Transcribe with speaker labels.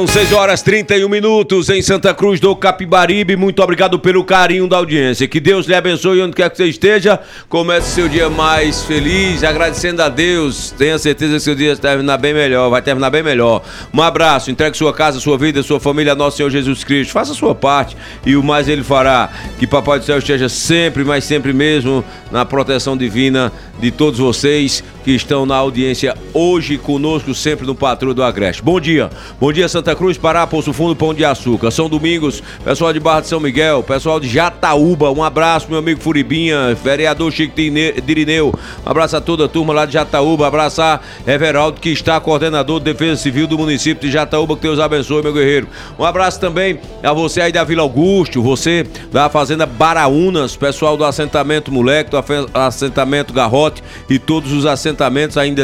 Speaker 1: São 6h31 em Santa Cruz do Capibaribe. Muito obrigado pelo carinho da audiência. Que Deus lhe abençoe onde quer que você esteja. Comece seu dia mais feliz, agradecendo a Deus. Tenha certeza que seu dia vai terminar bem melhor. Um abraço, entregue sua casa, sua vida, sua família a nosso Senhor Jesus Cristo. Faça a sua parte e o mais Ele fará. Que Papai do Céu esteja sempre, mas sempre mesmo, na proteção divina de todos vocês que estão na audiência hoje conosco, sempre no Patrulha do Agreste. Bom dia Santa Cruz, Pará, Poço Fundo, Pão de Açúcar, São Domingos, pessoal de Barra de São Miguel, pessoal de Jataúba, um abraço meu amigo Furibinha, vereador Chico Dirineu, um abraço a toda a turma lá de Jataúba, abraçar Everaldo que está coordenador de Defesa Civil do município de Jataúba, que Deus abençoe meu guerreiro. Um abraço também a você aí da Vila Augusto, você da Fazenda Baraúnas, pessoal do assentamento Moleque, do assentamento Garrote e todos os assentamentos ainda